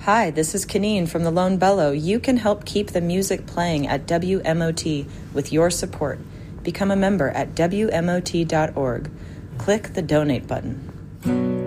Hi, this is Kaneen from the Lone Bellow. You can help keep the music playing at WMOT with your support. Become a member at WMOT.org. Click the donate button.